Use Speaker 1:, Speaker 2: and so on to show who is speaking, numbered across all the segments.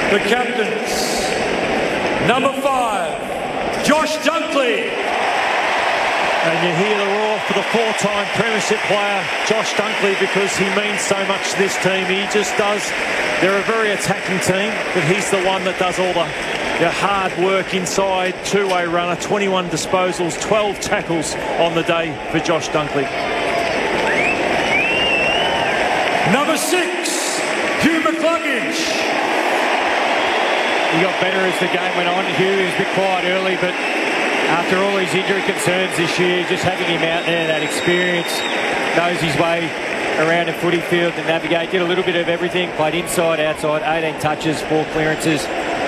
Speaker 1: The captains. Number 5, Josh Dunkley.
Speaker 2: And you hear the roar for the 4-time premiership player, Josh Dunkley, because he means so much to this team. He just does. They're a very attacking team, but he's the one that does all the hard work inside. Two-way runner, 21 disposals, 12 tackles on the day for Josh Dunkley.
Speaker 1: Number 6, Hugh McCluggage.
Speaker 3: He got better as the game went on. Hugh was a bit quiet early, but after all his injury concerns this year, just having him out there, that experience, knows his way around a footy field to navigate. Did a little bit of everything, played inside, outside, 18 touches, 4 clearances.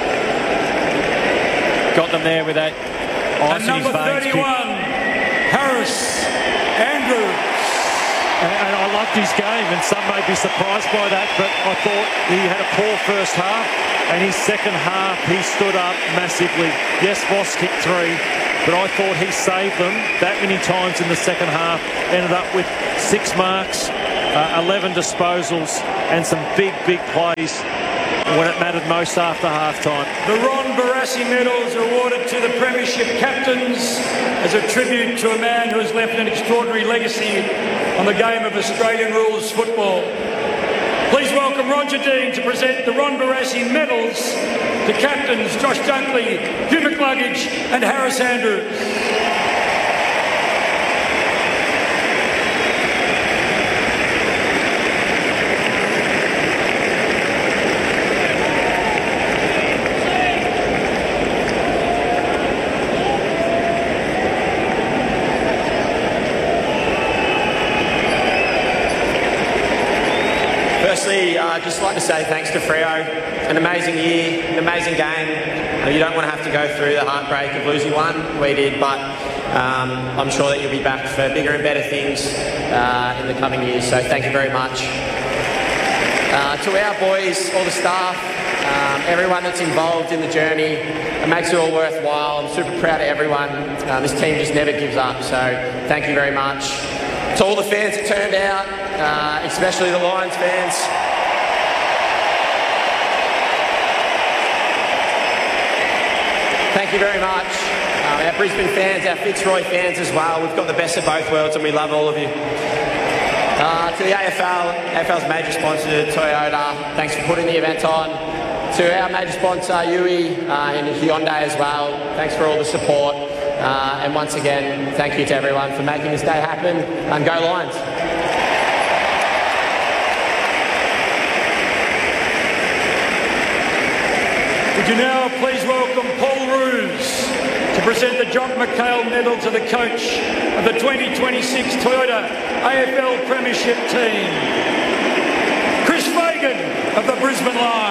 Speaker 3: Got them there with that ice in his
Speaker 1: number
Speaker 3: veins.
Speaker 1: 31, Harris Andrews.
Speaker 2: And I loved his game, and some may be surprised by that, but I thought he had a poor first half, and his second half he stood up massively. Yes, Voss kicked 3, but I thought he saved them that many times in the second half. Ended up with 6 marks, 11 disposals, and some big plays when it mattered most after half-time.
Speaker 1: The Ron Barassi medals are awarded to the Premiership captains as a tribute to a man who has left an extraordinary legacy on the game of Australian rules football. Please welcome Roger Dean to present the Ron Barassi medals to captains Josh Dunkley, Hugh McCluggage and Harris Andrews.
Speaker 4: Firstly, I'd just like to say thanks to Freo. An amazing year, an amazing game. You don't want to have to go through the heartbreak of losing one. We did, but I'm sure that you'll be back for bigger and better things in the coming years. So thank you very much. To our boys, all the staff, everyone that's involved in the journey, it makes it all worthwhile. I'm super proud of everyone. This team just never gives up, so thank you very much. To all the fans that turned out, especially the Lions fans. Thank you very much. Our Brisbane fans, our Fitzroy fans as well. We've got the best of both worlds and we love all of you. To the AFL's major sponsor, Toyota, thanks for putting the event on. To our major sponsor, Yui, and Hyundai as well, thanks for all the support. And once again, thank you to everyone for making this day happen. And go Lions.
Speaker 1: Would you now please welcome Paul Roos to present the Jock McHale Medal to the coach of the 2026 Toyota AFL Premiership team, Chris Fagan of the Brisbane Lions.